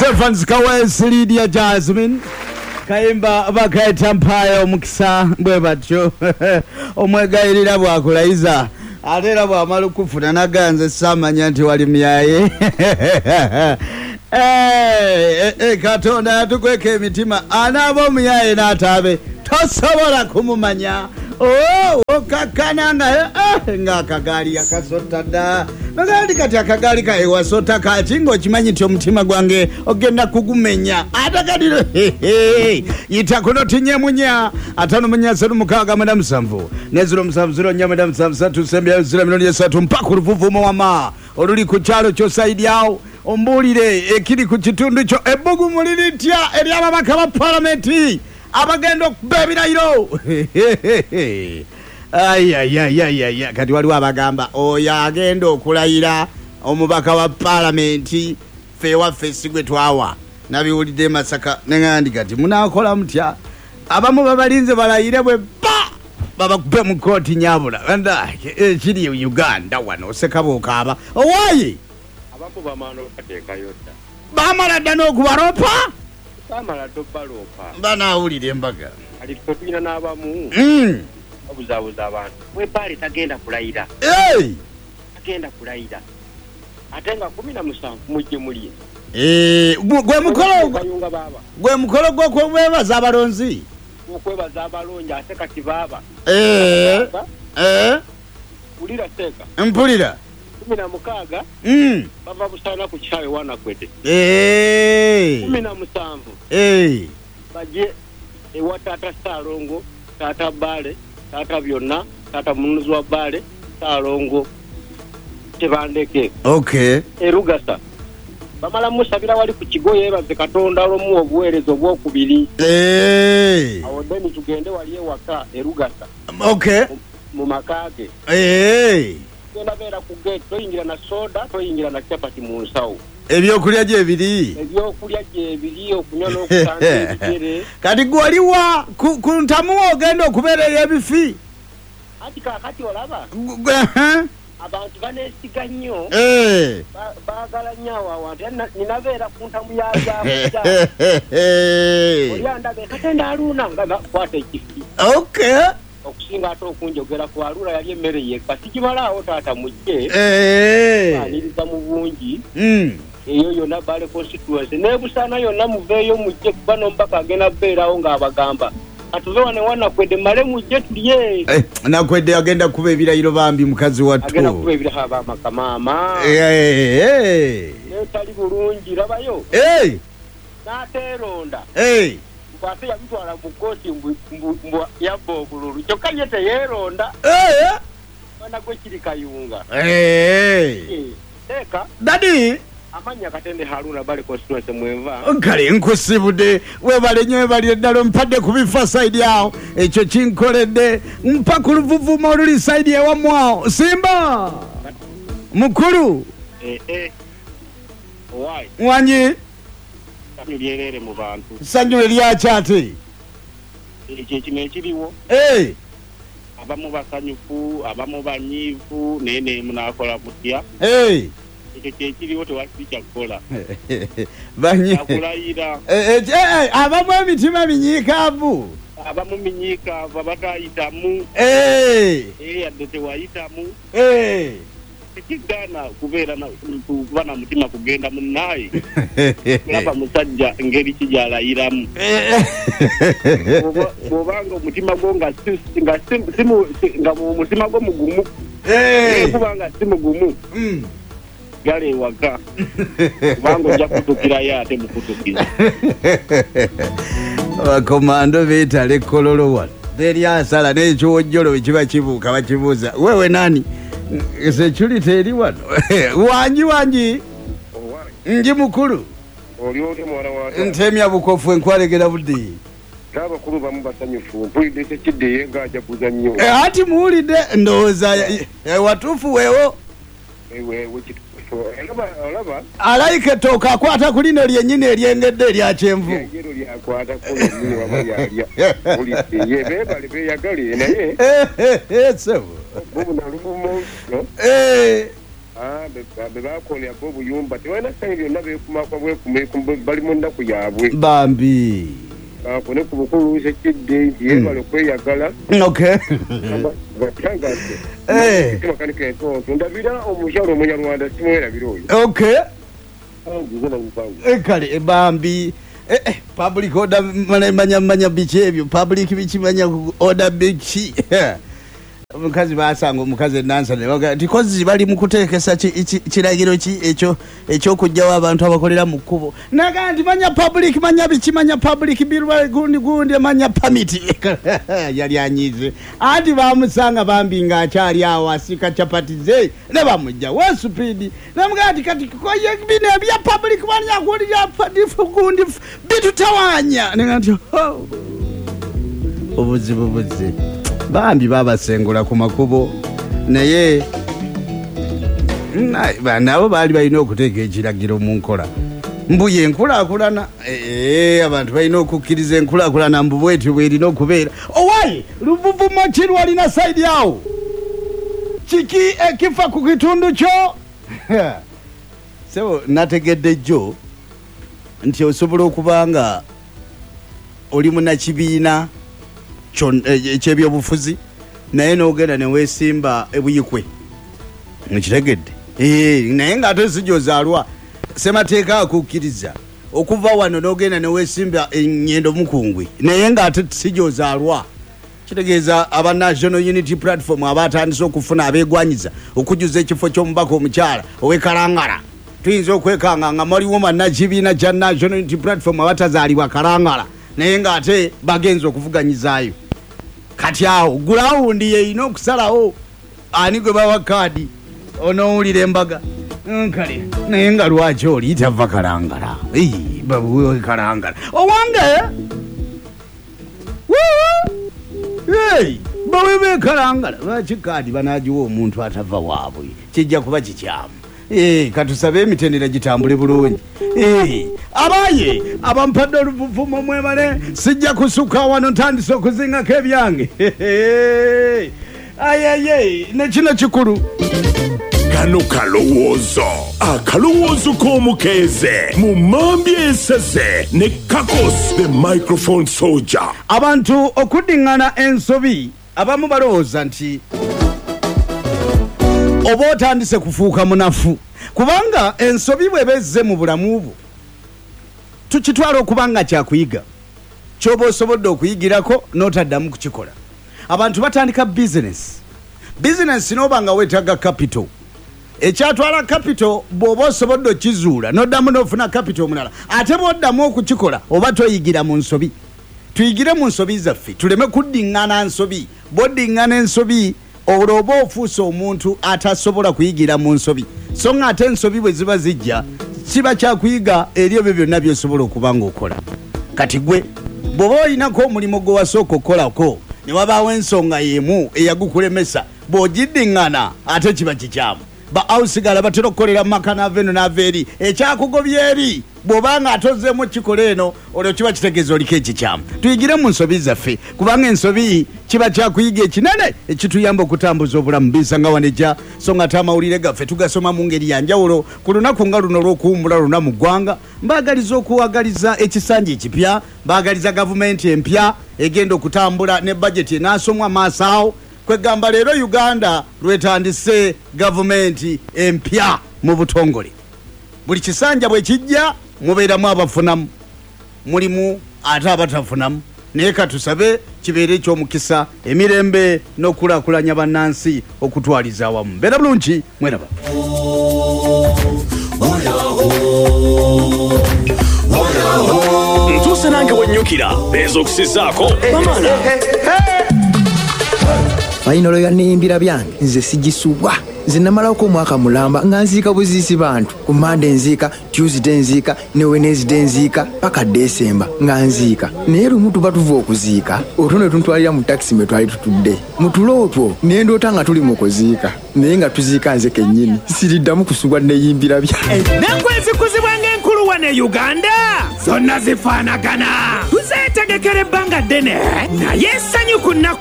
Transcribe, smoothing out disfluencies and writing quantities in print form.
Evans Kawes Lydia Jasmine Kaimba bakaita mpayo mukisa bwe batyo omwegayirira bwakulaiza atera bwamala kufuna naganze samanya nti wali myaye Katonda tukweke emitima anabo myaye natabe tosobola kumumanya okakana nga akagali akasota da nagali kati akagali ka ewasota kati ng'okimanyi nti omutima gwange ogenda kugumenya atakaliro yita kuno tinyemunya atano munya selu mukaga madamu samvu neziro musamvu ziro nya madamu samvu satu sembya ziro miloni esatu mpaka oluvuvumo wama oluli ku kyalo kyo saidi yawo ombulire ekiri ku kitundu kyo ebbugu mulilitya eri ababaka ba palamenti abagenda okuba ebirayiro ay kati waliwo abagamba oyo agenda okulayira omubaka wa palamenti fe waffe sigwe twawa nabiwulidde Masaka neŋandi kati munakola mutya abamu babalinze balayire bwe babakube mu kooti nyabula kiri Uganda wano osekabo okaaba owaye abamu bamano bateekayo dda bamala dda n'okubaropa bamala dobbalopa banawulira embaga ali topina n'abamu obuzabuza abantu wepaali tagenda kulayira tagenda kulayira ate nga 17 mujje mulye gwe mukolo gw'okwebaza abalonzi okwebaza abalonzi ate kati baaba ulira teeka mpulira 16 bava busana ku kyawe wana kwete 17 baje ewa tata Saalongo tata Bale tata byonna tata munuzi wa Bale Saalongo tebandeke erugasa bamala musabira wali ku kigo yebaze Katonda lomu obuwerezo bw'okubiri awo deni tugende wali ewaka erugasa mu makage genda beera ku gate toyingira na soda toyingira na chapati mu nsawo ebyokulya gye biri okunywa n'okutanga ebigere kati gwaliwa ku ntamu ogenda okubeera ebifi ati kakati olaba abantu banesiga nnyo baagala nnyo awantu ninabeera ku ntamu yabyabujja olyandabe Katonda aluuna nga kwata ekifi okusinga ate okunjogera ku aluula yali emmere yekka sikimalaawo taata mujje aniriza mu bungi eyo yonna Bale constituency nebusaana yonna muveeyo mujje kuba n'omubaka agenda beerawo ng'abagamba atuve wane wanakwedde male mujje tulye nakwedde agenda kuba ebirayiro bambi mukazi wattu agenda kuba ebirayiro bamaka maama netali bulungi labayo n'ateeronda ate yamutwala mu kooti mbu yabba obululu kyokka ye teyeeronda mwana gwe kiri Kayunga teeka dadi amanya Katende Haruna Bale constituency mwenva kale nkusibudde webale nnyo webalire ddala mpadde ku bifa saidi awo ekyo kinkoledde mpaka oluvuvuma oluli saidi ewamwawo Simba mukulu wanyi lyerere mu bantu sanyu eryakyate ekyo kino ekiriwo abamu basanyufu abamu banyiivu naye munakola mutya ekyo kyekiriwo tewakijja kukola akulayira abamu emitima minyiikaavu abamu minyiikaavu abatayitamu yadde tewayitamu ekigaana kuba na mutima kugenda munaayi kulaba musajja engeri kijalayiramu bw'obanga omutima gwo nga mutima gwo mugumu kubanga si mugumu gale ewaka kubanga ojja kutukirayo ate mukutukiza abakomando beetala ekkololo wano teryasala n'ekiwojjolo bwe kiba kibuuka bakibuuza wewe nani security eri wano wanji nji mukulu ntemya bukofu enkwalegera budde abakulu bamu basanyufu mpulidde tekidde yengaja kuza nnyo ati muwulidde ndowooza watuufu weewo olaba alayika ettooka akwata ku lino lyennyini eryengedde erya kyenvu ero lyakwata ku lyennyini waba yalya bulidde ye beebale beeyagale naye sebo bubunalumu bebakolera bo obuyumba tebalina sange byonna beekumakwa bali mu nnaku yaabwe bambi ne ku bukulu sekidde nti yebala okweyagala makanika entonto ndabira omukyalo omunyarwanda simuwerabira oyo kale bambi public order manya biki ebyo public bikimanya order biki omukazi basanga omukazi enansa tikozi bali mu kuteekesa kiragiro ki ekyokujjawo abantu abakolera mu kkubo naga nti manya public manya biki manya public birwa gundi manya permit yali anyize anti bamusanga bambi nga akyali awo asika chapatize ne bamujja wa speed namugati kati koye bine bya public manya kulira difu gundi bitutawanya nti obuzibu bambi babasengula ku makubo naye nabo baali balina okuteeka ekiragiro mu nkola mbuye enkulaakulana abantu balina okukkiriza enkulaakulana mbu bwetyo bwerina okubeera owaye luvuvumo ki lwalina saidi awo kiki ekifa ku kitundu kyo sebo nategedde jjo nti osobola okuba nga oli munakibiina ekyebyobufuzi naye n'ogenda neweesimba ebuyikwe mukitegedde naye ng'ate sijozaalwa semateeka akukkiriza okuva wano n'ogenda neweesimba ennyendo mukungwi naye ng'ate sijozaalwa kitegeeza aba National Unity Platform abatandise okufuna abeegwanyiza okujuza ekifo ky'omubaka omukyala ow'ekalangala tuyinza okwekanga nga maliwo mannakibiina kya National Unity Platform abatazaalibwa kalangala naye ng'ate bagenza okuvuganyizaayo kati awo gulawundi yeina okusalawo ani gwe bawa kaadi onoowulira embaga nkale naye nga lwaki oli tava kalangala babuwe kalangala owange bawe bekalangala lwaki kaadi banagiwa omuntu atava waabwe kijja kuba kikyamu katusabe emitendera gitambule bulungi abaye abampadde oluvuvumo mwebale sijja kusuka wano ntandise okuzingako ebyange ayaye nekino kikulu kano kalowoozo akalowoozo k'omukeeze mu mambi eseze ne Kakos the microphone soldier abantu okuddingana ensobi abamu balowooza nti oba otandise kufuuka munafu kubanga ensobi bwebezze mu bulamu bwo tukitwala okubanga kyakuyiga kyoba osobodde okuyigirako n'otaddamu kukikola abantu batandika bizinesi n'oba nga weetaaga capital ekyatwala capital bw'oba osobodde okizuula n'oddamu n'ofuna capital omulala ate bw'oddamu okukikola oba toyigira mu nsobi tuyigire mu nsobi zaffe tuleme kuddiŋŋana nsobi bw'oddiŋŋana ensobi olwoba ofuuse omuntu atasobola kuyigira mu nsobi so nga ate ensobi bwe ziba zijja kiba kyakuyiga eri ebyo byonna byosobola okuba ng'okola kati gwe bw'oba olinako omulimu gwe wasooka okukolako ne wabaawo ensonga y'emu eyagukulemesa bw'ogiddiŋŋana ate kiba kikyamu ba ausigala batera okukolera maka naveno naveeri ekyakugobya eri bw'obanga atozeemu kikola eno olwo kiba kitegeeza oliko ekikyamu tuyigire mu nsobi zaffe kubanga ensobi kiba kyakuyiga ekinene ekituyamba okutambuza obulamu bisanga waneja so nga ate amawulire gaffe tugasoma mu ngeri yanjawulo ku lunaku nga luno olw'okuwummula luna mu ggwanga mbaagaliza okuwagaliza ekisanja ekipya mbaagaliza gavumenti empya egenda okutambula ne bajeti enaasomwa maaso awo kwegamba leero Uganda lwetandise gavumenti empya mu butongole buli kisanja bwe kijja mubeeramu abafunamu mulimu ate abatafunamu naye katusabe kibeere eky'omukisa emirembe n'okulaakulanya bannansi okutwaliza awamu mbeera bulungi mweraba ntuuse nange wennyukira beeza okusizaako bamaana Fainolo ya nimbira byange nze sigisubwa nze namalako omwaka mulamba nga nziika buziisi bantu ku Monday nziika Tuesday nziika ne Wednesday nziika paka December nga nziika naye lumu tuba tuva okuziika otwo ne tuntwalira mu taxi mwe twali tutudde mu tulo otwo ne ndoota nga tuli mu kuziika naye nga tuziika nze kennyini siriddamu kusubwa neyimbira byange n'enkwezi kuzibwa ng'enkulu wane Uganda zonna zifaanagana tuzeetegekera ebbanga ddene naye essanyu ku nnaku